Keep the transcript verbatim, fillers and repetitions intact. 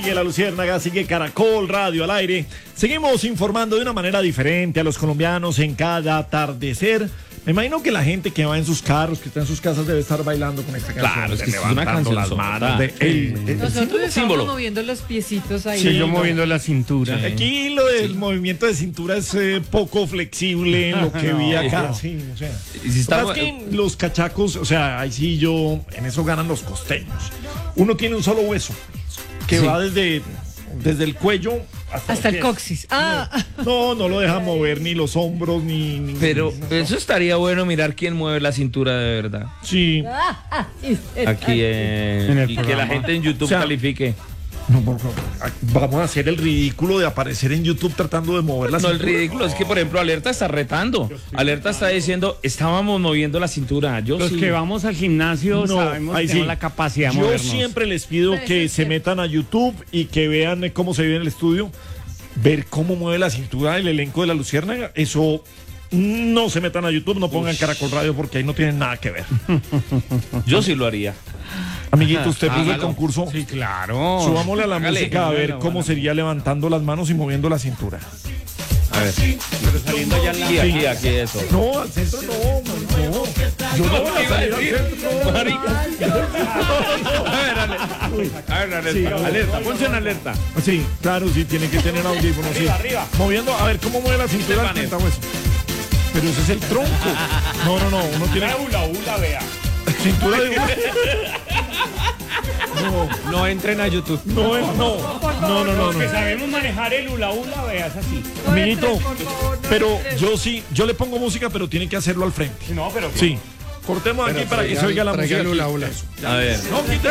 sigue La Luciérnaga, sigue Caracol Radio al aire. Seguimos informando de una manera diferente a los colombianos en cada atardecer. Me imagino que la gente que va en sus carros, que está en sus casas, debe estar bailando con esta canción. Claro, es que es una canción las manos de el, el, Nosotros el estamos moviendo los piecitos ahí. Sí, yo moviendo la cintura. Sí. Aquí lo del sí. movimiento de cintura es eh, poco flexible en lo que vi acá. Sí, o sea, y si está... es que los cachacos, o sea, ahí sí yo, en eso ganan los costeños. Uno tiene un solo hueso que sí. va desde, desde el cuello hasta, hasta el coxis. Ah. No, no lo deja mover ni los hombros ni. ni Pero ni, eso no. estaría bueno mirar quién mueve la cintura de verdad. Sí. Aquí eh, en el y programa. Que la gente en YouTube o sea, califique. No, por favor. Vamos a hacer el ridículo de aparecer en YouTube tratando de mover la no, cintura. No, el ridículo es que, por ejemplo, Alerta está retando. Alerta está diciendo, estábamos moviendo la cintura. Yo Los sí. que vamos al gimnasio no, sabemos que tenemos sí. la capacidad de Yo movernos. siempre les pido que se metan a YouTube y que vean cómo se ve en el estudio. Ver cómo mueve la cintura el elenco de La Luciérnaga. Eso... No se metan a YouTube, no pongan Uy. Caracol Radio porque ahí no tienen nada que ver. Yo sí lo haría. Amiguito, usted puso el concurso. Sí, claro. Subámosle a la Hágale. música a ver bueno, cómo bueno. sería levantando las manos y moviendo la cintura. A ver. Pero saliendo ya en la... Aquí, aquí, aquí, eso. No, al centro no, no. Yo no voy a salir al centro. Marica. A ver, alerta. A ver, alerta. Sí, alerta, ponse en alerta. Sí, claro, sí, tiene que tener audífonos. Arriba, sí. arriba. Moviendo, a ver cómo mueve la cintura al hueso. Pero ese es el tronco. No, no, no, uno tiene... Ula, ula, vea. Cintura de... No, no entren a YouTube. No, no, no, no, no, no. Los que sabemos manejar el hula hula, veas así. Amiguito, pero yo sí, yo le pongo música, pero tienen que hacerlo al frente. No, pero... Sí. Cortemos aquí para que se oiga la música. Hula hula. A ver. No, quita